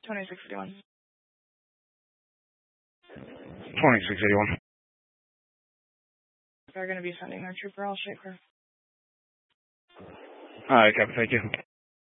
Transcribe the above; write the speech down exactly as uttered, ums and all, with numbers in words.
twenty-six eighty-one. twenty-six eighty-one. They're going to be sending their trooper. I'll shake her. All right, Captain. Thank you.